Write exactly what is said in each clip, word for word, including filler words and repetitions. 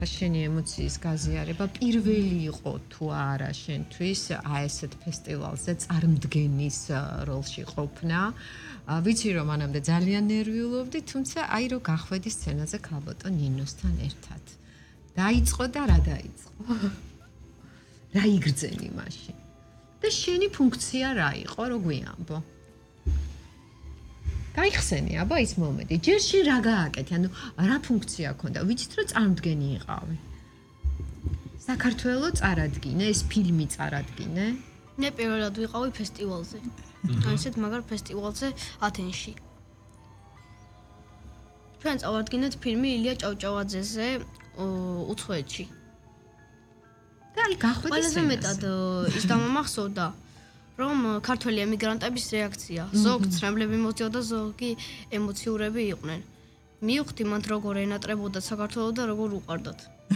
შენი ემოციის გაზიარება პირველი იყო თუ არა შენთვის აი ესეთ ფესტივალზე წარმდგენის როლში ყოფნა. ვიცი რომ მანამდე ძალიან ნერვიულობდი, თუმცა აი რომ გახვედი სცენაზე ქალბატონ ნინოსთან ერთად. დაიწყო და რა დაიწყო? რა იგრძენი მაშინ? და შენი ფუნქცია რა იყო, რო გვიამბო? გაიხსენი აბა ის მომენტი. ჯერში რა გააკეთე? ანუ რა ფუნქცია ჰქონდა? ვიცით რომ წარმდგენი იყავი. საქართველოს წარადგინე, ეს ფილმი წარადგინე? მე პირველად ვიყავი ფესტივალზე. ან ისეთ მაგარ ფესტივალზე ათენში. ჩვენ წავარდგინეთ ფილმი ილია ჭავჭავაძეზე უცხოეთში. და აი გახვედი ყველაზე მეტად ის დამამახსოვდა რომ ქართველი ემიგრანტების რეაქცია. ზოგი ცრემლები მოდიოდა, ზოგი ემოციურები იყვნენ. მივხვდი მათ როგორ ენატრებოდა საქართველოს და როგორ უყარდათ.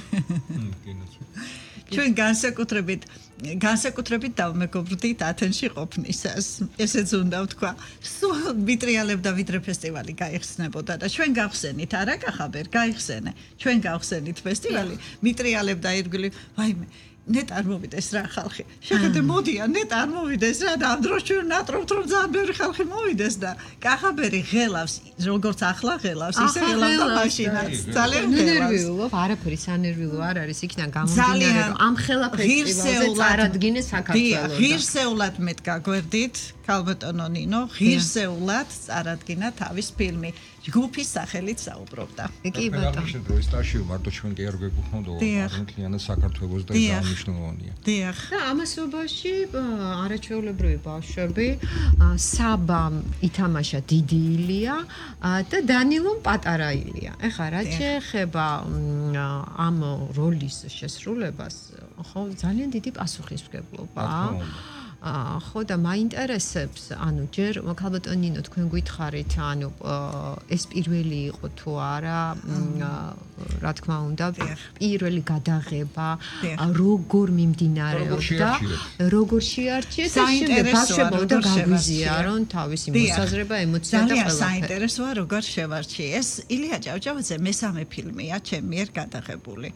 ჩვენ განსაკუთრებით განსაკუთრებით დავმეგობრდით ათენში ყოფნისას. ესეც უნდა ვთქვა. სულ მიტრიალებდა ვიდრე ფესტივალი გაიხსნებოდა და ჩვენ გავხსენით, არა კახაბერ, გაიხსენე. ჩვენ გავხსენით ფესტივალი, მიტრიალებდა ირგვლივ, ვაიმე ნეტ არ მოვიდეს რა ხალხი. შეხედე მოდიან, ნეტ არ მოვიდეს რა და ამ დროს ჩვენ ნატრობთ რომ ძალიან ბევრი ხალხი მოვიდეს და კახაბერი ღელავს, როგორც ახლა ღელავს, ისე ღელავდა მაშინაც. ძალიან ნერვიულობ, არაფერი სანერვიულო არ არის, იქიდან გამომდინარე რომ ამ ხელა ფესტივალზე წარადგინე საქართველოს. ღირსეულად მეტ გაგვერდით, ქალბატონო ნინო, ღირსეულად წარადგინა თავის φιλმი. ჯგუფის სახელით საუბრობდა. კი ბატონო. შენ დროის სტაჟი ვარ და ჩვენ კი არ გვეკუთვნოდა არამედ საქართველოს და დანიშნულოვანია. დიახ. და ამასობაში არაჩვეულებრივი ბავშვები, საბა ითამაშა დიდი ილია და დანილომ პატარა ილია. ეხლა რა შეეხება ამ როლის შესრულებას, ხო, ძალიან დიდი პასუხისმგებლობაა. ხო და მაინტერესებს, ანუ ჯერ ქალბატონ ნინო თქვენ გითხარით, ანუ ეს პირველი იყო თუ არა, რა თქმა უნდა, პირველი გადაღება, როგორ მიმდინარეობდა, როგორ შეარჩიეთ, შემდეგ ბავშვებოდა გაგვიზიარონ თავისი მოსაზრება, ემოცია და ძალიან ყველაფერი. საინტერესოა როგორ შევარჩიე. ეს ილია ჭავჭავაძე მესამე ფილმია ჩემი მიერ გადაღებული.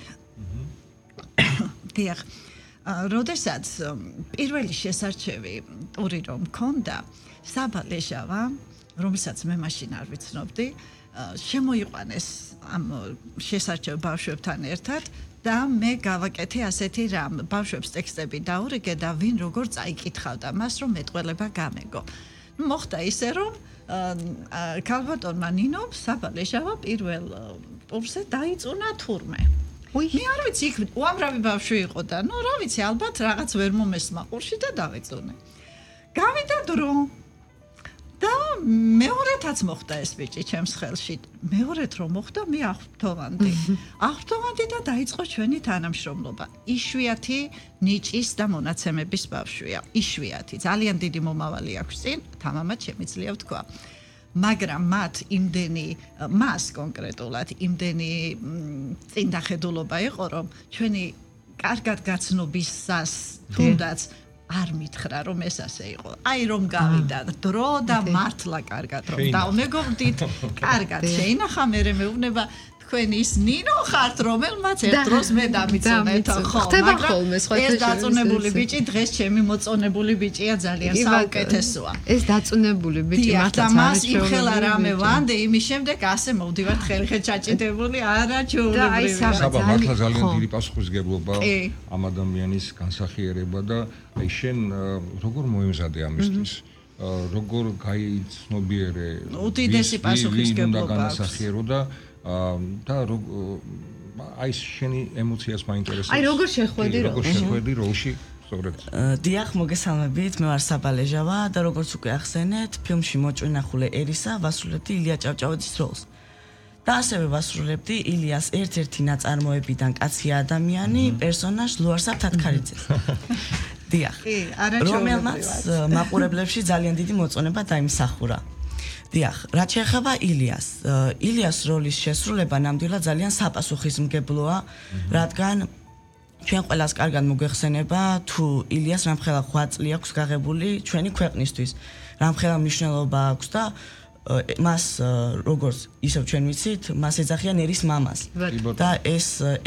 დიახ. როდესაც პირველი შესარჩევი ტური რომ მქონდა, საბა ლეჟავა, რომელსაც მე მაშინ არ ვიცნობდი, შემოიყვანეს ამ შესარჩევ ბავშვებთან ერთად და მე გავაკეთე ასეთი რამ, ბავშვებს ტექსტები დაურიგე და ვინ როგორ წაიკითხავდა მას, რომ მეტყველება გამეგო. მოხდა ისე, რომ ქალბატონმა ნინომ საბა ლეჟავა პირველ ტურზე დაიწუნა თურმე. მე არ ვიცი, იქ უამრავი ბავშვი იყო და ნუ რა ვიცი, ალბათ რაღაც ვერ მომესმა ყურში და დავიწუნე. გავიდა დრო და მეორეთაც მოხდა ეს ბიჭი ჩემს ხელში. მეორეთ რომ მოხდა, მე აღფრთოვანდი. აღფრთოვანდი და დაიწყო ჩვენი თანამშრომლობა. იშვიათი ნიჭის და მონაცემების ბავშვია. იშვიათი, ძალიან დიდი მომავალი აქვს წინ, თამამად შემიძლია ვთქვა. მაგრამ მათ იმდენი მას კონკრეტულად იმდენი წინდახედულობა იყო რომ ჩვენი კარგად გაცნობისას თუნდაც არ მითხრა რომ ეს ასე იყო. აი რომ გავიდა დრო და მართლა კარგად რომ დავმეგობრდით, კარგად შეინახა მე მეუბნება თქვენ ის ნინო ხართ რომელმაც ერთ დროს მე დამიწუნეთ ხო ხდება ხოლმე სხვა ეს დაწუნებული ბიჭი დღეს ჩემი მოწონებული ბიჭია ძალიან საუკეთესოა ეს დაწუნებული ბიჭი მართლაც მას იმხელა რამე ვანდე იმის შემდეგ ასე მოვდივართ ხერხე ჩაჭიდებული არა ჩაულებრივი საბა მართლა ძალიან დიდი პასუხისმგებლობა ამ ადამიანის განსახიერება და აი შენ როგორ მოემზადე ამისთვის როგორ გაიცნობიერე უდიდესი პასუხისმგებლობა განსახიერო და და აი შენი ემოციას მაინტერესებს. აი როგორ შეხვედი როლში? როგორ შეხვედი როლში? სწორედ. დიახ, მოგესალმებით. მე ვარ საბა ლეჟავა და როგორც უკვე ახსენეთ, ფილმში მოჭვენახული ერისა ვასრულებდი ილია ჭავჭავაძის როლს. და ასევე ვასრულებდი ილიას ერთ-ერთი ნაწარმოებიდან კაცი ადამიანი პერსონაჟ ლუარსაბ თათქარიძეს. დიახ. რომელმაც მაყურებლებში ძალიან დიდი მოწონება დაიმსახურა. დიახ, რაც შეეხება ილიას. ილიას როლის შესრულება ნამდვილად ძალიან საპასუხისმგებლოა, რადგან ჩვენ ყველას კარგად მოგვეხსენება თუ ილიას რამხელა ხუთ წელი აქვს გაღებული ჩვენი ქვეყნისთვის. რამხელა მნიშვნელობა აქვს და მას როგორც ისევ ჩვენ ვიცით, მას ეძახიან ერის მამას. და ეს